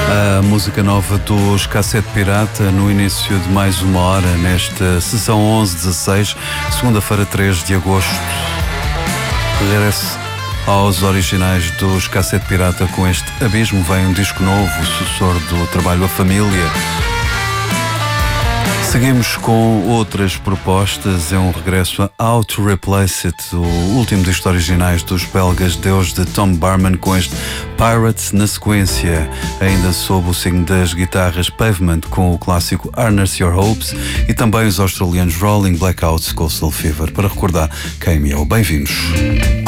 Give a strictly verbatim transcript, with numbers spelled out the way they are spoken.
A música nova dos Cassete Pirata no início de mais uma hora, nesta sessão onze dezasseis, segunda-feira, três de agosto. Regresso aos originais dos Cassete Pirata com este Abismo. Vem um disco novo, sucessor do trabalho A Família. Seguimos com outras propostas. É um regresso a How to Replace It, o último disco originais dos belgas Deus de Tom Barman, com este Pirates na sequência, ainda sob o signo das guitarras Pavement, com o clássico Harness Your Hopes, e também os australianos Rolling Blackouts, Coastal Fever, para recordar quem me é. Bem-vindos.